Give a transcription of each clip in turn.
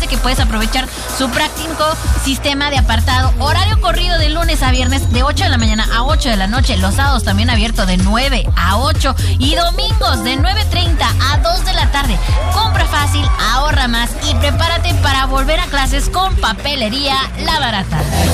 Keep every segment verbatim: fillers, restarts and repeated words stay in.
que puedes aprovechar su práctico sistema de apartado. Horario corrido de lunes a viernes de ocho de la mañana a ocho de la noche. Los sábados también abierto de nueve a ocho y domingos de nueve treinta a dos de la tarde. Compra fácil, ahorra más y prepárate para volver a clases con Papelería La Barata.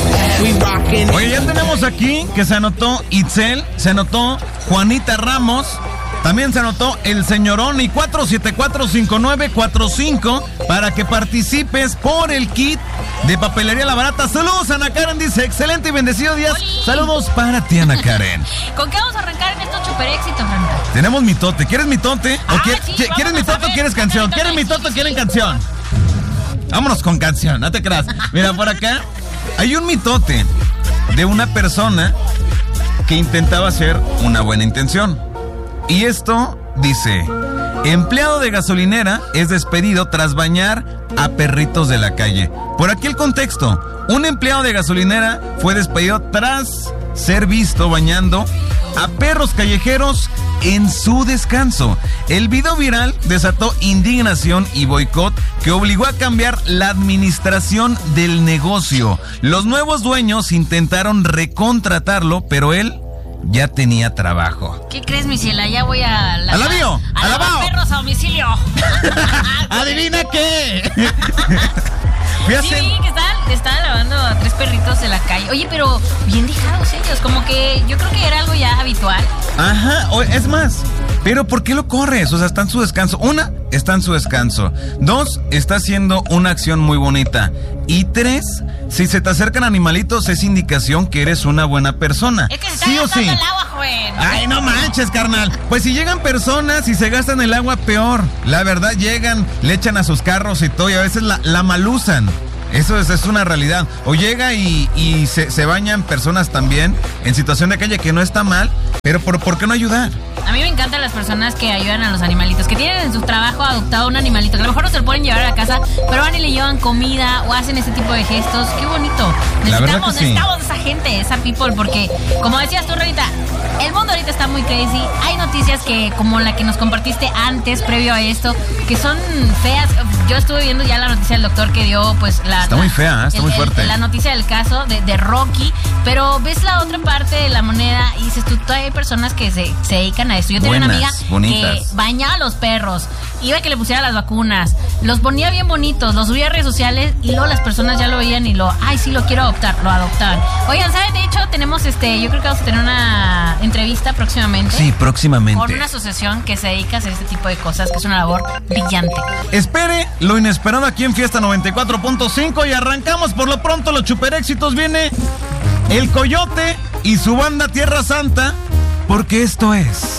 Oye, ya tenemos aquí que se anotó Itzel, se anotó Juanita Ramos, también se anotó el señorón y cuatro siete cuatro cinco nueve cuatro cinco para que participes por el kit de Papelería La Barata. Saludos, Ana Karen, dice, excelente y bendecido día. Saludos para ti, Ana Karen. ¿Con qué vamos a arrancar en estos super éxitos, Franita? Tenemos mitote. ¿Quieres mitote? Ah, ¿O quier, sí, ¿Quieres vamos a mitote ver. o quieres canción? ¿Quieres mitote o quieren canción? Vámonos con canción, no te creas. Mira, por acá hay un mitote de una persona que intentaba hacer una buena intención. Y esto dice: empleado de gasolinera es despedido tras bañar a perritos de la calle. Por aquí el contexto: un empleado de gasolinera fue despedido tras ser visto bañando a perros callejeros en su descanso. El video viral desató indignación y boicot que obligó a cambiar la administración del negocio. Los nuevos dueños intentaron recontratarlo, pero él ya tenía trabajo. ¿Qué crees, mi ciela? Ya voy a... La, ¡Al avío! ¡A ¡Al lavar lavao! perros a domicilio! ¿Adivina qué? Fui a Sí, hacer- vi que estaban, estaban lavando a tres perritos de la calle. Oye, pero bien dejados ellos. Como que yo creo que era algo ya habitual. Ajá, o- es más, pero ¿por qué lo corres? O sea, está en su descanso. Una, está en su descanso. Dos, está haciendo una acción muy bonita. Y tres, si se te acercan animalitos, es indicación que eres una buena persona. Es que se está ¿Sí o gastando sí? el agua, joven. Ay, no manches, carnal. Pues si llegan personas y se gastan el agua, peor. La verdad, llegan, le echan a sus carros y todo, y a veces la, la malusan. Eso es, es una realidad. O llega y, y se, se bañan personas también en situación de calle, que no está mal, pero ¿por, ¿por qué no ayudar? A mí me encantan las personas que ayudan a los animalitos, que tienen en su trabajo adoptado un animalito, que a lo mejor no se lo pueden llevar a la casa, pero van y le llevan comida o hacen ese tipo de gestos. Qué bonito. La verdad Necesitamos, que sí. necesitamos esa gente, esa people, porque como decías tú, Renita, el mundo ahorita está muy crazy. Hay noticias que, como la que nos compartiste antes, previo a esto, que son feas. Yo estuve viendo ya la noticia del doctor que dio, pues, la... Está la- muy fea, está el- muy el- fuerte. La noticia del caso de, de Rocky, pero ves la otra parte de la moneda y dices tú, todavía hay personas que se, se dedican a esto. Yo tenía una amiga Buenas, bonitas. que bañaba a los perros, iba a que le pusiera las vacunas, los ponía bien bonitos, los subía a redes sociales y luego las personas ya lo veían y lo, ay, sí, lo quiero adoptar, lo adoptaban. Oigan, ¿saben? De hecho, tenemos este, yo creo que vamos a tener una entrevista próximamente. Sí, próximamente. Con una asociación que se dedica a hacer este tipo de cosas, que es una labor brillante. Espere lo inesperado aquí en Fiesta noventa y cuatro punto cinco y arrancamos. Por lo pronto, los super éxitos. Viene El Coyote y su banda Tierra Santa, porque esto es